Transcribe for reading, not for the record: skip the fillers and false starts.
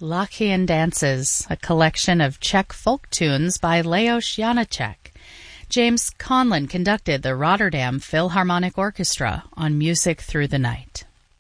Lachian Dances, a collection of Czech folk tunes by Leos Janáček. James Conlon conducted the Rotterdam Philharmonic Orchestra on Music Through the Night.